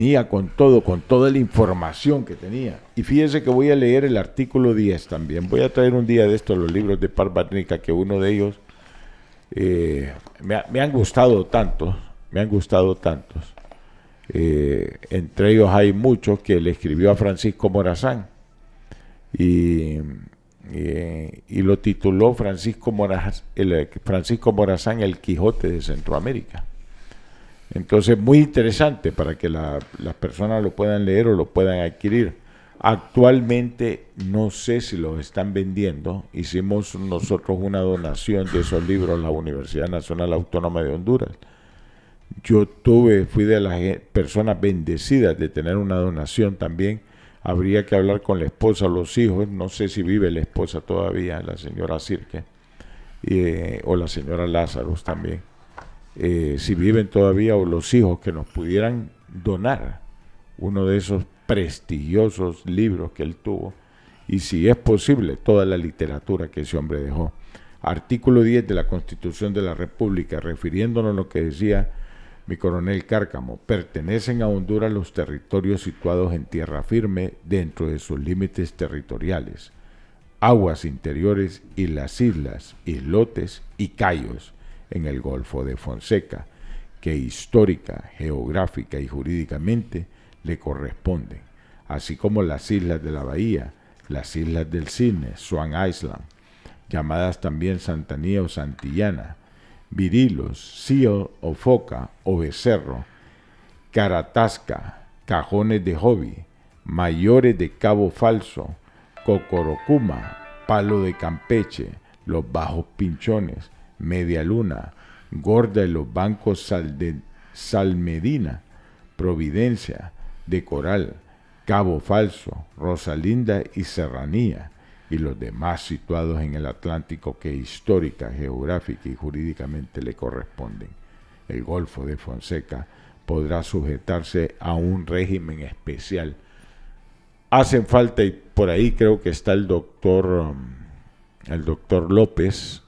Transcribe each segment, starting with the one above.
venía con toda la información que tenía. Y fíjese que voy a leer el artículo 10 también. Voy a traer un día de estos los libros de Parvarnica, que uno de ellos me han gustado tantos, entre ellos hay muchos que le escribió a Francisco Morazán y lo tituló Francisco Morazán, el Quijote de Centroamérica. Entonces, muy interesante para que las personas lo puedan leer o lo puedan adquirir. Actualmente no sé si los están vendiendo. Hicimos nosotros una donación de esos libros a la Universidad Nacional Autónoma de Honduras. Fui de las personas bendecidas de tener una donación también. Habría que hablar con la esposa o los hijos. No sé si vive la esposa todavía, la señora Cirque, o la señora Lázaros también. Si viven todavía, o los hijos, que nos pudieran donar uno de esos prestigiosos libros que él tuvo, y si es posible, toda la literatura que ese hombre dejó. Artículo 10 de la Constitución de la República, refiriéndonos a lo que decía mi coronel Cárcamo: pertenecen a Honduras los territorios situados en tierra firme dentro de sus límites territoriales, aguas interiores y las islas, islotes y cayos en el Golfo de Fonseca, que histórica, geográfica y jurídicamente le corresponden, así como las islas de la Bahía, las islas del Cisne, Swan Island, llamadas también Santanía o Santillana, Virilos, Seal o Foca o Becerro, Caratasca, Cajones de Jovi, Mayores de Cabo Falso, Cocorocuma, Palo de Campeche, Los Bajos Pinchones, Media Luna, Gorda y los bancos Salmedina, Providencia, de Coral, Cabo Falso, Rosalinda y Serranía, y los demás situados en el Atlántico que histórica, geográfica y jurídicamente le corresponden. El Golfo de Fonseca podrá sujetarse a un régimen especial. Hacen falta, y por ahí creo que está el doctor López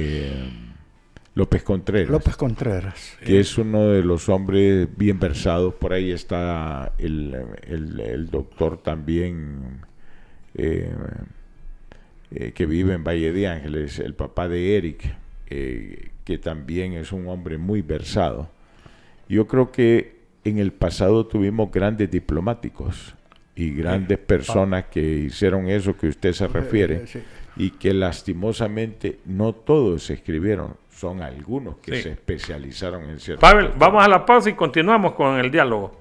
Contreras, que es uno de los hombres bien versados. Por ahí está el doctor también que vive en Valle de Ángeles, el papá de Eric, que también es un hombre muy versado. Yo creo que en el pasado tuvimos grandes diplomáticos y grandes personas que hicieron eso que usted se refiere, y que lastimosamente no todos se escribieron, son algunos que se especializaron en cierto. Pavel, vamos a la pausa y continuamos con el diálogo.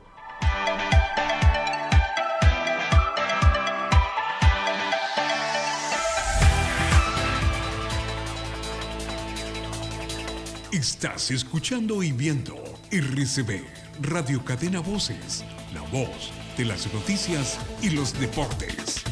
Estás escuchando y viendo RCB, Radio Cadena Voces, la voz de las noticias y los deportes.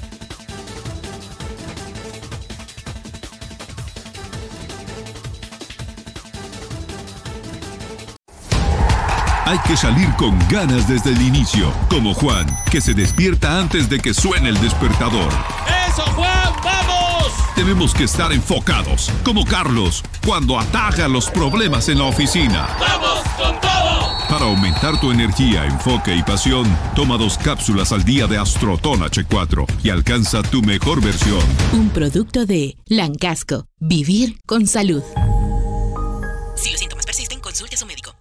Hay que salir con ganas desde el inicio, como Juan, que se despierta antes de que suene el despertador. ¡Eso, Juan! ¡Vamos! Tenemos que estar enfocados, como Carlos, cuando ataja los problemas en la oficina. ¡Vamos con todo! Para aumentar tu energía, enfoque y pasión, toma 2 cápsulas al día de Astroton H4 y alcanza tu mejor versión. Un producto de Lancasco. Vivir con salud. Si los síntomas persisten, consulte a su médico.